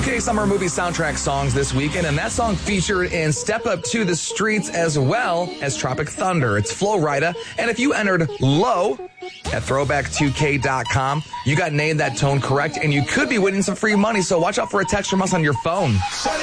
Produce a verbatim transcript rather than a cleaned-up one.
K Summer Movie Soundtrack songs this weekend, and that song featured in Step Up to the Streets as well as Tropic Thunder. It's Flo Rida, and if you entered low at throwback two k dot com, you got named that tone correct, and you could be winning some free money, so watch out for a text from us on your phone.